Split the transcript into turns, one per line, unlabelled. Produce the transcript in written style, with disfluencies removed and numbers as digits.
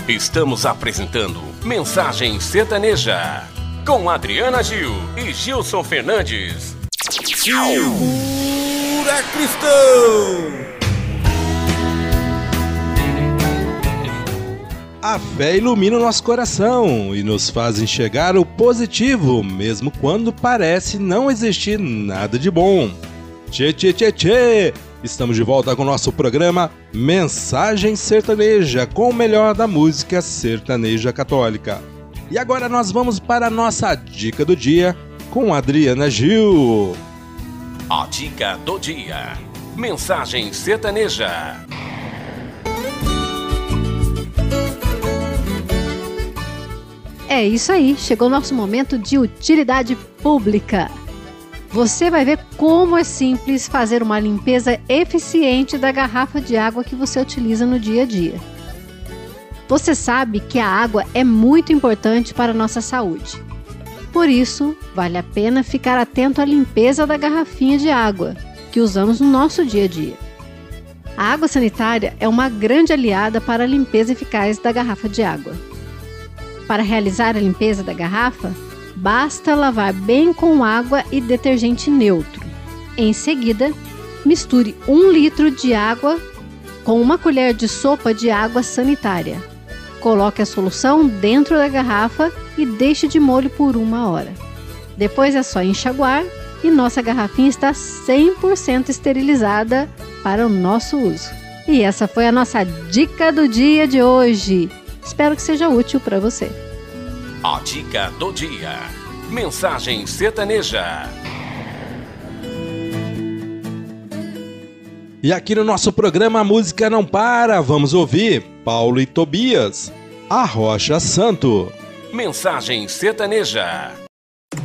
Estamos apresentando Mensagem Sertaneja com Adriana Gil e Gilson Fernandes.
Segura, cristão!
A fé ilumina o nosso coração e nos faz enxergar o positivo, mesmo quando parece não existir nada de bom. Tchê, tchê, tchê, tchê! Estamos de volta com o nosso programa Mensagem Sertaneja, com o melhor da música sertaneja católica. E agora nós vamos para a nossa dica do dia com Adriana Gil.
A dica do dia. Mensagem Sertaneja.
É isso aí, chegou o nosso momento de utilidade pública. Você vai ver como é simples fazer uma limpeza eficiente da garrafa de água que você utiliza no dia a dia. Você sabe que a água é muito importante para a nossa saúde. Por isso, vale a pena ficar atento à limpeza da garrafinha de água que usamos no nosso dia a dia. A água sanitária é uma grande aliada para a limpeza eficaz da garrafa de água. Para realizar a limpeza da garrafa, basta lavar bem com água e detergente neutro. Em seguida, misture 1 litro de água com 1 colher de sopa de água sanitária. Coloque a solução dentro da garrafa e deixe de molho por 1 hora. Depois é só enxaguar e nossa garrafinha está 100% esterilizada para o nosso uso. E essa foi a nossa dica do dia de hoje. Espero que seja útil para você.
A dica do dia. Mensagem Sertaneja.
E aqui no nosso programa A Música Não Para, vamos ouvir Paulo e Tobias, A Rocha Santo.
Mensagem Sertaneja.